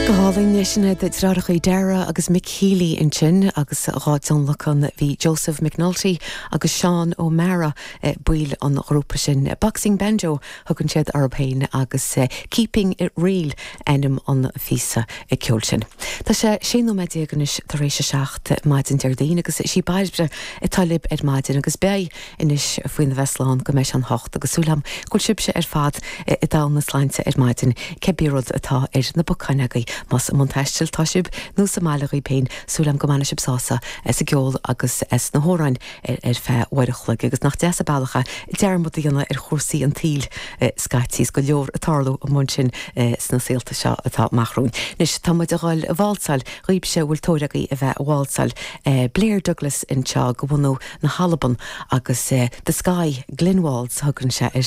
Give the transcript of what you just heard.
Goálainn sinna de rádachaí deire agus Mick Healy in sin agus ráidionlachan bhí Joseph McNulty agus Sean O'Mara buil an grúpa sin Boxing Banjo thugann siad Arabhéin agus Keeping It Real ennim an físa i ceol sin. Tá sé sin méid ganis tar rééis seacht maidin deirdaín agus sí bailbre i talib maidin agus bé inis faoin na Westláin go méis an hocht agus súlam gúil sibse fad i dána sláinte maidin cebíród atá na buchainagaí mas an teistil táisib nó sa málaí pein súlam go mana sibsása sa geol agus na hórain fé weirechla agus nach de a bailcha dearmod dhéanana chósaí an tíl scaitís go leor atarlú a mun sin sna síalta seo atá machrún. Nis táid a gáil bháilsáil riib se bhfuil tóiragaí a bheith bháilsáil Blair Douglas in teo go bhfuú na Halaban agus The Sky Glenwalds thugann se